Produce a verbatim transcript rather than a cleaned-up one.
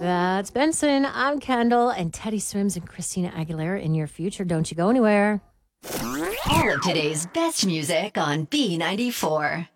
That's Benson. I'm Kendall, and Teddy Swims and Christina Aguilera in your future. Don't you go anywhere. All of today's best music on B ninety-four.